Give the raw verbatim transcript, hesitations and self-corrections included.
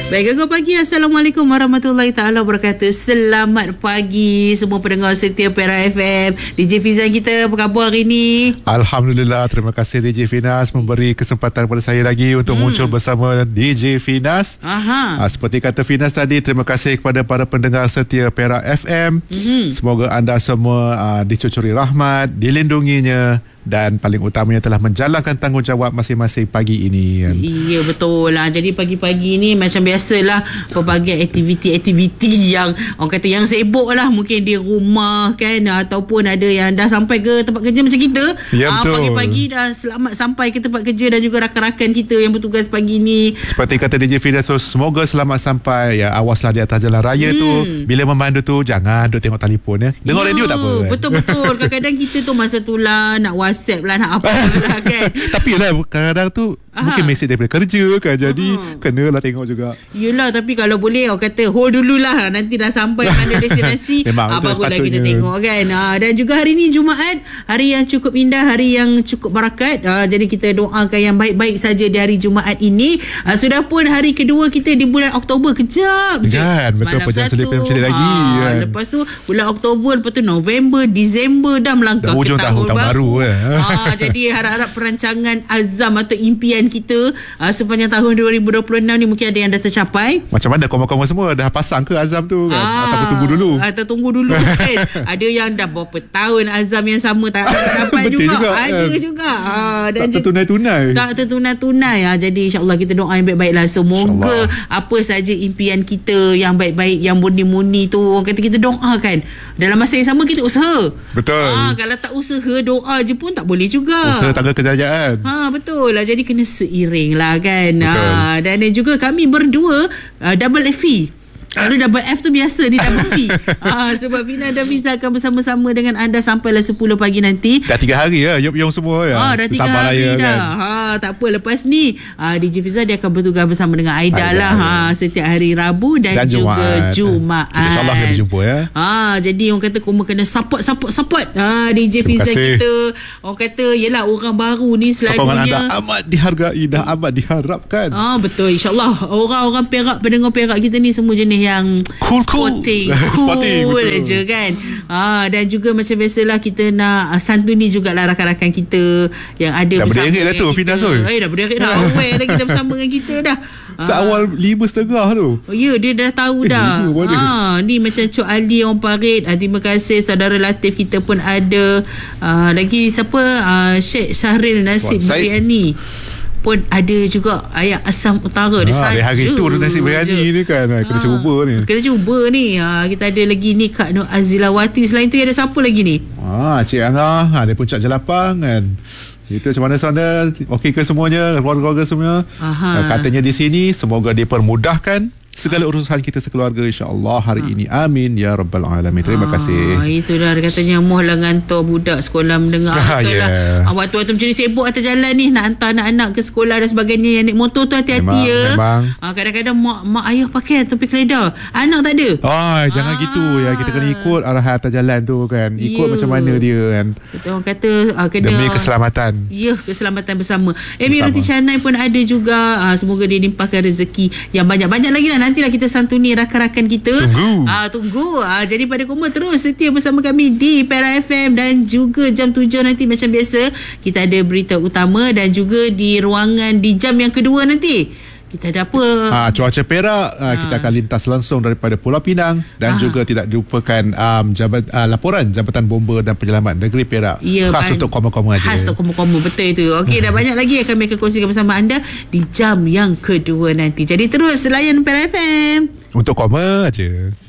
Baik, Gegar Pagi. Assalamualaikum warahmatullahi taala wabarakatuh. Selamat pagi semua pendengar setia Perak F M. D J Fizan kita, apa khabar hari ini? Alhamdulillah, terima kasih D J Finas memberi kesempatan kepada saya lagi untuk hmm. muncul bersama D J Finas. Aha. Ha, seperti kata Finas tadi, terima kasih kepada para pendengar setia Perak F M. Hmm. Semoga anda semua uh, dicucuri rahmat, dilindunginya, dan paling utamanya telah menjalankan tanggungjawab masing-masing pagi ini kan? Ya, betul lah. Jadi pagi-pagi ni macam biasalah, pelbagai aktiviti-aktiviti yang orang kata yang sibuk lah, mungkin di rumah kan, ataupun ada yang dah sampai ke tempat kerja macam kita. Ya, ha, pagi-pagi dah selamat sampai ke tempat kerja, dan juga rakan-rakan kita yang bertugas pagi ni. Seperti kata D J Fidas, so, semoga selamat sampai ya. Awaslah di atas jalan raya hmm. tu. Bila memandu tu jangan duk tengok telefon ya. Dengar ya, radio tak apa kan? Betul-betul. Kadang-kadang kita tu masa tu lah nak WhatsApp lah, nak apa lah kan. Tapi lah kadang-kadang tu Aha. mungkin mesej daripada kerja kan, jadi Aha. kenalah tengok juga. Yelah, tapi kalau boleh orang kata hold dululah, nanti dah sampai mana destinasi ah, barulah kita tengok kan. Ah, dan juga hari ni Jumaat, hari yang cukup indah, hari yang cukup barakat. Ah, jadi kita doakan yang baik-baik saja di hari Jumaat ini. Ah, sudah pun hari kedua kita di bulan Oktober. Kejap je kan, betul, perjalanan selipin macam ni lagi ah, kan. Lepas tu bulan Oktober, lepas tu November, Disember, dah melangkah dah ke tahun, tahun, tahun baru, baru eh. ah, Jadi harap-harap perancangan azam atau impian kita uh, sepanjang tahun dua ribu dua puluh enam ni mungkin ada yang dah tercapai. Macam mana koma-koma semua dah pasang ke azam tu kan? Ah, atau tunggu dulu? Atau tunggu dulu kan. Ada yang dah berapa tahun azam yang sama tak dapat juga. juga. Ada kan? juga. Ah, dan tak tertunai-tunai. Tak tertunai-tunai. Ah, jadi insya-Allah kita doa yang baik-baik lah. Semoga apa saja impian kita yang baik-baik, yang murni-murni tu, orang kata kita doakan. Dalam masa yang sama kita usaha. Betul. Ah, kalau tak usaha, doa je pun tak boleh juga. Usaha tangga kejayaan. Ha, betul lah. Jadi kena seiring lah kan. Ha, dan juga kami berdua uh, double F E. Selalu double F tu biasa, ni double V. ha, Sebab Fina dan Fiza akan bersama-sama dengan anda sampailah sepuluh pagi nanti. Dah tiga hari lah Yop-yop semua ya. ha, Dah tiga Sambal hari raya, dah kan? ha, Tak apa, lepas ni ha, D J Fiza dia akan bertugas bersama dengan Aida, Aida lah ha, setiap hari Rabu dan, dan juga Jumaat, Jumaat. InsyaAllah kita berjumpa ya. ha, Jadi orang kata Kuma kena support-support-support ha, D J Fiza kita. Orang kata yelah, orang baru ni selalunya sokongan anda amat dihargai, dah amat diharapkan. Ah, betul, insyaAllah. Orang-orang Perak, pendengar Perak kita ni semua jenis yang cool, sporting, cool, cool je kan. Ah, dan juga macam biasalah kita nak uh, santuni jugalah rakan-rakan kita yang ada dah bersama dengan kita. Dah tu Finas tu. Eh, dah berderik dah. Awal dah kita bersama dengan kita dah. Seawal lima setengah tu. Oh, ya, dia dah tahu eh, dah. Ah, ni macam Cik Ali orang Parit. Ah, terima kasih saudara Latif kita pun ada. Ah, lagi siapa? Ah, Syekh Syahril Nasib Biryani pun ada juga. Ayat Asam Utara. Dia ha, saja hari tu nasi biryani ni kan. Kena ha, cuba ni. Kena cuba ni. Ha, kita ada lagi ni Kak Nur Azilawati. Selain tu ada siapa lagi ni? Ha, Cik Angah. Ha, dia pun Cak Jelapang kan. Itu macam mana sana? Okey ke semuanya? Keluarga-keluarga semua? Ha, katanya di sini semoga dipermudahkan segala urusan kita sekeluarga, insya-Allah hari ha. ini. Amin ya rabbal alamin. Terima ha, kasih. Itu dah katanya moh lah ngantar budak sekolah mendengar ha, yeah. lah. Waktu-waktu macam ni sibuk atas jalan ni, nak hantar anak-anak ke sekolah dan sebagainya. Yang naik motor tu hati-hati memang, ya. Memang. Ha, kadang-kadang mak, mak ayah pakai tapi kereta, anak tak ada. Oh, jangan ha. gitu ya. Kita kena ikut arahan atas jalan tu kan. Ikut yeah. macam mana dia kan. Betul, orang kata ha, kena demi keselamatan. Ya, keselamatan bersama. Amy Roti Canai pun ada juga. Ha, semoga dia limpahkan rezeki yang banyak-banyak lagi lah. Nantilah kita santuni rakan-rakan kita. Tunggu. Ah, tunggu. Ah, jadi pada Kuma terus setia bersama kami di Perak F M, dan juga jam tujuh nanti macam biasa kita ada berita utama, dan juga di ruangan di jam yang kedua nanti kita ada apa? Ha, cuaca Perak. Ha. Kita akan lintas langsung daripada Pulau Pinang, dan ha. juga tidak dilupakan um, jabat, uh, laporan Jabatan Bomba dan Penyelamat Negeri Perak. Ya, khas ban- untuk koma-koma aja. Khas untuk koma-koma, betul itu. Okey, dah banyak lagi yang kami akan kongsikan bersama anda di jam yang kedua nanti. Jadi terus layan Perak F M. Untuk koma aja.